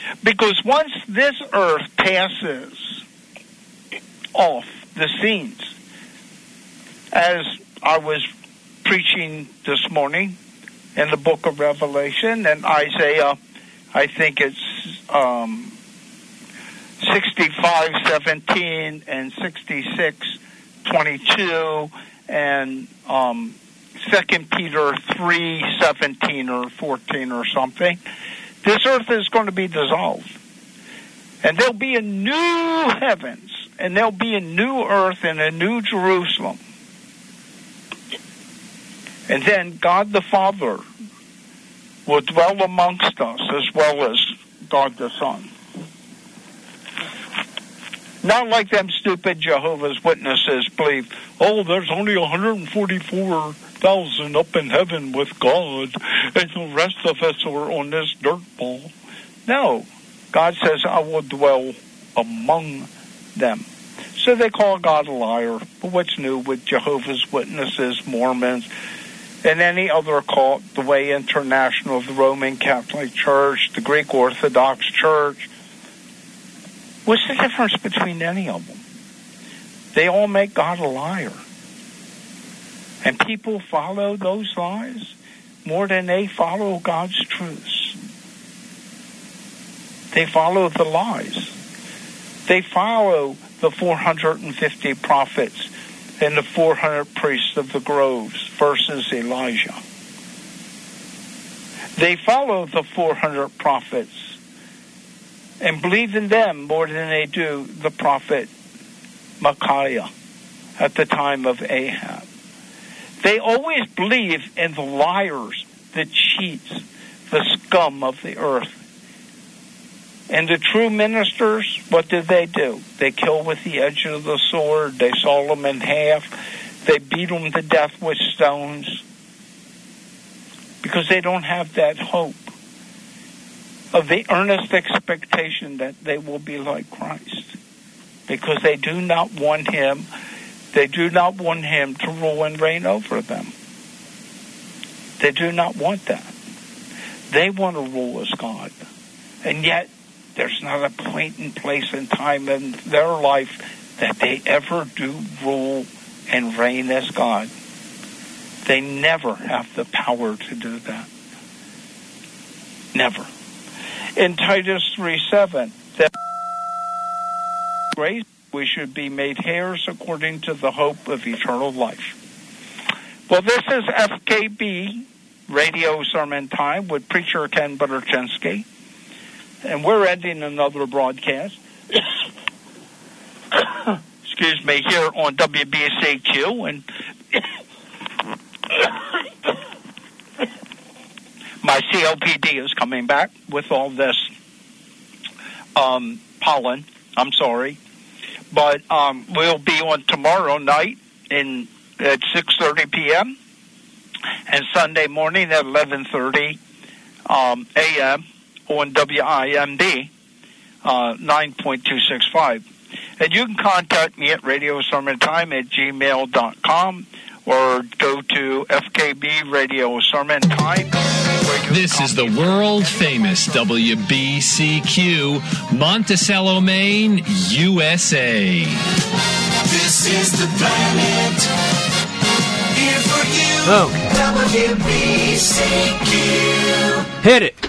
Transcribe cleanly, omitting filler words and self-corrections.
Because once this earth passes off the scenes, as I was preaching this morning in the book of Revelation and Isaiah, I think it's 65:17 and 66:22 and 2 Peter 3:17 or 14 or something. This earth is going to be dissolved. And there'll be a new heavens, and there'll be a new earth and a new Jerusalem. And then God the Father will dwell amongst us as well as God the Son. Not like them stupid Jehovah's Witnesses believe, oh, there's only 144,000 up in heaven with God, and the rest of us are on this dirt ball. No, God says, I will dwell among them. So they call God a liar. But what's new with Jehovah's Witnesses, Mormons, and any other cult, the Way International, the Roman Catholic Church, the Greek Orthodox Church? What's the difference between any of them? They all make God a liar. And people follow those lies more than they follow God's truths. They follow the lies. They follow the 450 prophets and the 400 priests of the groves versus Elijah. They follow the 400 prophets and believe in them more than they do the prophet Micaiah at the time of Ahab. They always believe in the liars, the cheats, the scum of the earth. And the true ministers, what do? They kill with the edge of the sword. They saw them in half. They beat them to death with stones. Because they don't have that hope of the earnest expectation that they will be like Christ. Because they do not want him. They do not want him to rule and reign over them. They do not want that. They want to rule as God. And yet, there's not a point in place and time in their life that they ever do rule and reign as God. They never have the power to do that. Never. In Titus 3:7, that grace we should be made heirs according to the hope of eternal life. Well, this is FKB Radio Sermon Time with Preacher Ken Buterchinsky. And we're ending another broadcast. Excuse me, here on WBCQ. And my COPD is coming back with all this pollen. I'm sorry. But we'll be on tomorrow night at 6:30 p.m. and Sunday morning at 11:30 a.m. on WIMD 9.265. And you can contact me at radiosermontime@gmail.com or go to FKB Radio Sermon Time. This is the world-famous WBCQ, Monticello, Maine, USA. This is the planet here for you. Okay. WBCQ. Hit it.